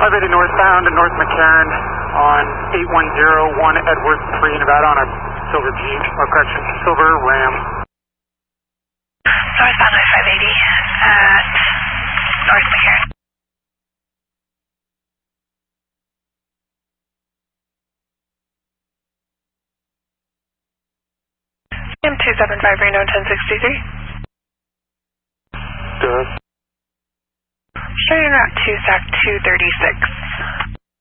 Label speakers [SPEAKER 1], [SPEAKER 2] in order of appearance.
[SPEAKER 1] 580 northbound to North McCarran on 8101 Edwards 3 Nevada on a silver Jeep, or correction, silver Ram.
[SPEAKER 2] Northbound by 580 at North McCarran. M275 Reno 1063.
[SPEAKER 1] Good.
[SPEAKER 2] Showing route 2 SAC 236.